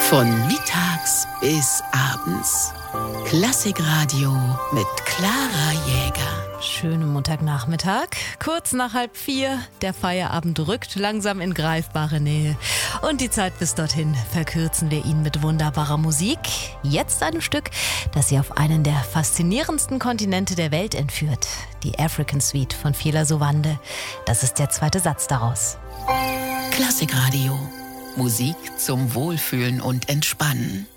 Von mittags bis abends. Klassikradio mit Clara Jäger. Schönen Montagnachmittag, kurz nach 3:30. Der Feierabend rückt langsam in greifbare Nähe. Und die Zeit bis dorthin verkürzen wir Ihnen mit wunderbarer Musik. Jetzt einem Stück, das Sie auf einen der faszinierendsten Kontinente der Welt entführt. Die African Suite von Fela Sowande. Das ist der zweite Satz daraus. Klassikradio. Musik zum Wohlfühlen und Entspannen.